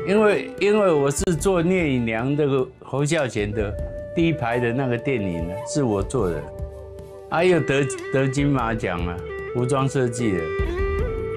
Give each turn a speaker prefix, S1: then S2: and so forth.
S1: 因为我是做聂隐娘这个侯孝贤的第一排的那个电影呢，是我做的，还有得金马奖啊，服装设计的。